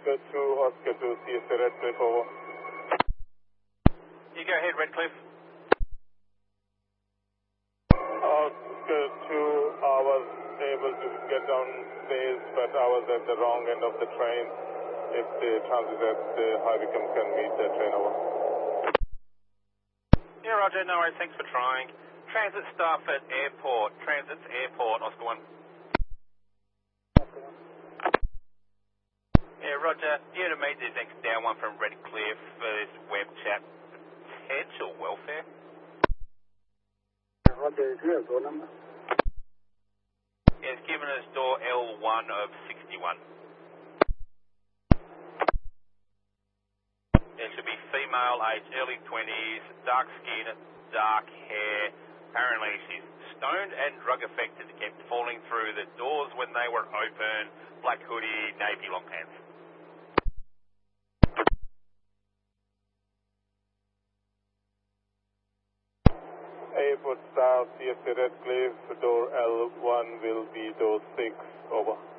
Oscar 2, CSA Redcliffe, over. You go ahead, Redcliffe. Oscar 2, I was able to get downstairs, but I was at the wrong end of the train. If the chances that the high beacon can meet the train, over. Yeah, roger, no worries, thanks for trying. Transit staff at airport, Transit's airport, Oscar 1. Yeah, roger, you to meet the next down one from Redcliffe for this web chat. Potential welfare? Roger, is there a door number? Yeah, it's given us door L1 of 61. It should be female, age early 20s, dark skin, dark hair. Apparently she's stoned and drug affected, kept falling through the doors when they were open, black hoodie, navy long pants. Airport staff, CSA Redcliffe, door L1 will be door 6, over.